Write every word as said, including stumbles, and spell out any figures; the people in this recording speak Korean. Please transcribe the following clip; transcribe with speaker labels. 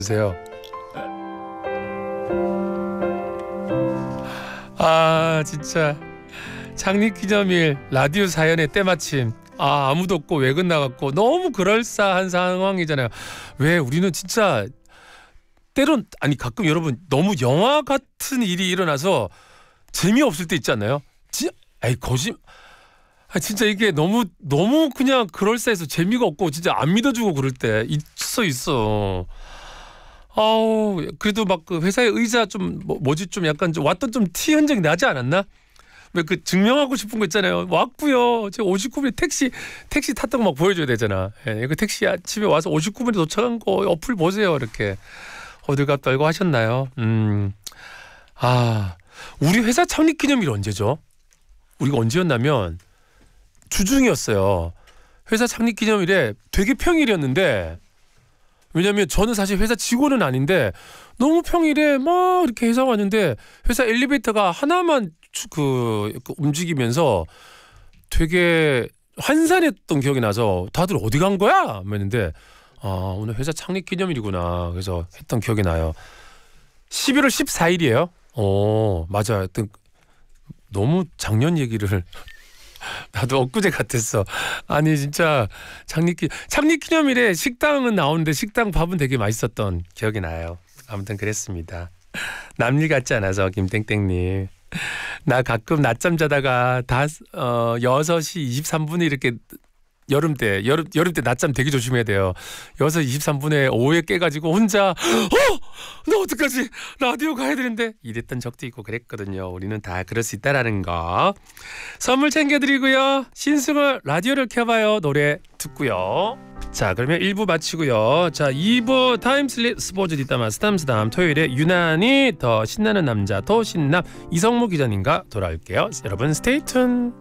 Speaker 1: 주세요. 아 진짜 창립기념일 라디오 사연의 때마침. 아 아무도 없고 외근 나갔고 너무 그럴싸한 상황이잖아요. 왜 우리는 진짜 때론 아니 가끔 여러분 너무 영화 같은 일이 일어나서 재미없을 때 있지 않나요? 진 에이 거짓 아 진짜 이게 너무 너무 그냥 그럴싸해서 재미가 없고 진짜 안 믿어주고 그럴 때 있어 있어. 아우 그래도 막 그 회사의 의자 좀 뭐, 뭐지 좀 약간 좀 왔던 좀 티 흔적이 나지 않았나? 왜 그 증명하고 싶은 거 있잖아요. 왔고요. 제가 오십구 분에 택시 택시 탔던 거 막 보여줘야 되잖아. 예, 그 택시 아침에 와서 오십구 분에 도착한 거 어플 보세요. 이렇게 어딜 갔다 이거 하셨나요? 음, 아 우리 회사 창립 기념일 언제죠? 우리가 언제였냐면 주중이었어요. 회사 창립 기념일에 되게 평일이었는데. 왜냐면 저는 사실 회사 직원은 아닌데 너무 평일에 막 이렇게 회사 왔는데 회사 엘리베이터가 하나만 그, 그 움직이면서 되게 환산했던 기억이 나서 다들 어디 간 거야? 했는데 아 오늘 회사 창립 기념일이구나. 그래서 했던 기억이 나요. 십일월 십사일이에요. 어 맞아. 하여튼 너무 작년 얘기를 나도 엊그제 같았어. 아니 진짜 창립기 창립기념일에 식당은 나오는데 식당 밥은 되게 맛있었던 기억이 나요. 아무튼 그랬습니다. 남일 같지 않아서 김땡땡님. 나 가끔 낮잠 자다가 다 어, 여섯 시 이십삼 분에 이렇게 여름 때 여름 여름 때 낮잠 되게 조심해야 돼요. 여섯 시 이십삼 분에 오후에 깨가지고 혼자 어? 나 어떡하지? 라디오 가야 되는데 이랬던 적도 있고 그랬거든요. 우리는 다 그럴 수 있다라는 거. 선물 챙겨드리고요. 신승을 라디오를 켜봐요. 노래 듣고요. 자 그러면 일 부 마치고요. 자 이 부 타임슬립 스포츠 뒷담화 스담스담 토요일에 유난히 더 신나는 남자 더 신남 이성무 기자님과 돌아올게요. 여러분 스테이 튠.